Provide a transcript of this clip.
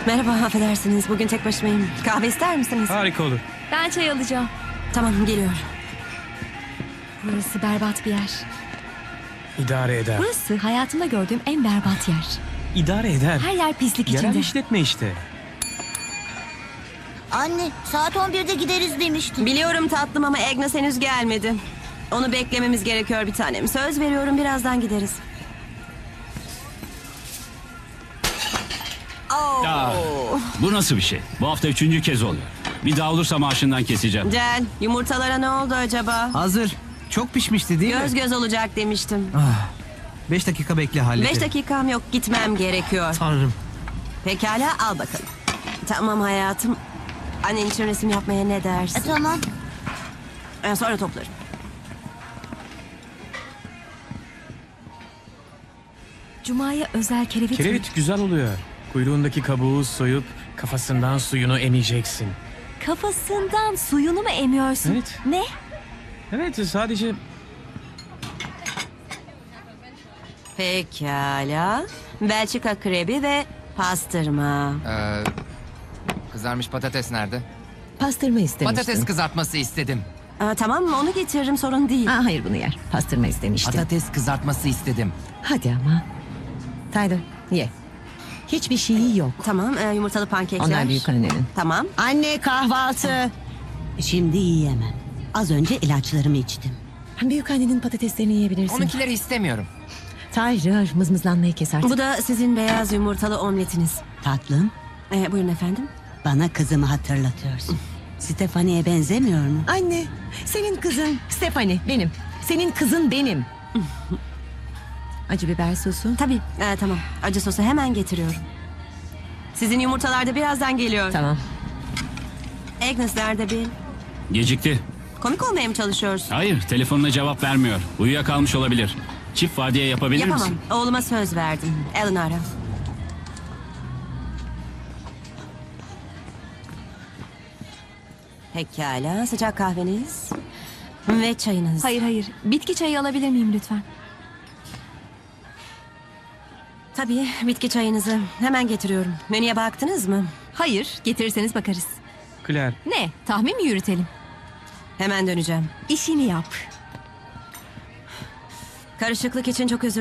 Merhaba, affedersiniz. Bugün tek başımayım. Kahve ister misiniz? Harika olur. Ben çay alacağım. Tamam, geliyor. Burası berbat bir yer. İdare eder. Burası hayatımda gördüğüm en berbat yer. İdare eder. Her yer pislik Yerel içinde. işletme işte. Anne, saat 11'de gideriz demiştin. Biliyorum tatlım ama Agnes henüz gelmedi. Onu beklememiz gerekiyor bir tanem. Söz veriyorum, birazdan gideriz. Bu nasıl bir şey? Bu hafta 3. kez oluyor. Bir daha olursa maaşından keseceğim. Can, yumurtalara ne oldu acaba? Hazır. Çok pişmişti değil mi? Göz göz olacak demiştim. 5 dakika bekle hallederim. 5 dakikam yok, gitmem gerekiyor. Tanrım. Pekala, al bakalım. Tamam hayatım. Annen için resim yapmaya ne dersin? Tamam. Sonra toplarım. Cuma'ya özel kerevit mi? Kerevit güzel oluyor. Kuyruğundaki kabuğu soyup kafasından suyunu emeceksin. Kafasından suyunu mu emiyorsun? Evet. Ne? Evet, sadece Pekala. Belçika krebi ve pastırma. Kızarmış patates nerede? Pastırma istemiştin. Patates kızartması istedim. Tamam mı? Onu getiririm, sorun değil. Hayır bunu yer. Pastırma istemiştin. Patates kızartması istedim. Hadi ama. Tyler ye. Hiçbir şeyi yok. Tamam, yumurtalı pankekler. Onlar büyük annenin. Tamam. Anne kahvaltı. Şimdi yiyemem. Az önce ilaçlarımı içtim. Büyük annenin patateslerini yiyebilirsin. Onunkileri istemiyorum. Tyler mızmızlanmayı kes artık. Bu da sizin beyaz yumurtalı omletiniz. Tatlım, Buyurun efendim. bana kızımı hatırlatıyorsun. Stephanie'ye benzemiyor mu? Anne senin kızın Stephanie benim. Senin kızın benim. Acı biber sosu. Tabii, tamam. Acı sosu hemen getiriyorum. Sizin yumurtalar da birazdan geliyor. Tamam. Agnes nerede Bill? Gecikti. Komik olmaya mı çalışıyorsun? Hayır, telefonuna cevap vermiyor. Uyuyakalmış olabilir. Çift vardiya yapabilir Yapamam. misin? Oğluma söz verdim. Alan ara. Pekala. Sıcak kahveniz. Ve çayınız. Hayır hayır. Bitki çayı alabilir miyim lütfen? Tabii, bitki çayınızı. Hemen getiriyorum. Menüye baktınız mı? Hayır. Getirirseniz bakarız. Claire. Ne? Tahmin mi yürütelim? Hemen döneceğim. İşini yap. Karışıklık için çok özür